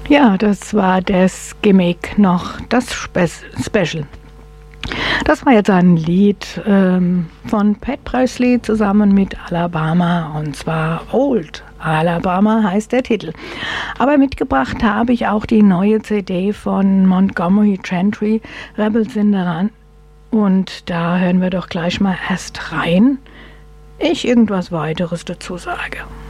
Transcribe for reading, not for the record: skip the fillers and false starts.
Ja, das war das Gimmick noch, das Special. Das war jetzt ein Lied von Pat Presley zusammen mit Alabama, und zwar Old Alabama heißt der Titel. Aber mitgebracht habe ich auch die neue CD von Montgomery Gentry, Rebels in the Run. Und da hören wir doch gleich mal erst rein, ich irgendwas weiteres dazu sage.